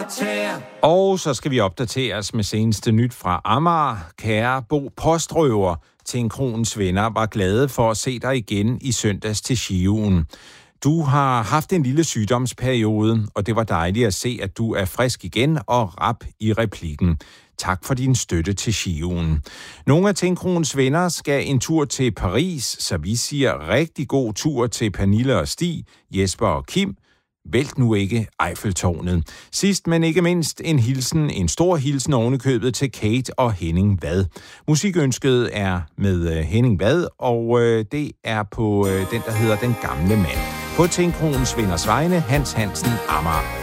Og så skal vi opdatere os med seneste nyt fra Amager. Kære Bo Postrøver, Tin-Kronens venner var glade for at se dig igen i søndags til Skiugen. Du har haft en lille sygdomsperiode, og det var dejligt at se, at du er frisk igen og rap i replikken. Tak for din støtte til Skiugen. Nogle af Tin-Kronens venner skal en tur til Paris, så vi siger rigtig god tur til Pernille og Stig, Jesper og Kim. Vælt nu ikke Eiffeltårnet. Sidst, men ikke mindst, en stor hilsen ovenikøbet til Kate og Henning Vad. Musikønsket er med Henning Vad, og det er på den, der hedder Den Gamle Mand. På Tin-Kronens venners vegne, Hans Hansen, Amager.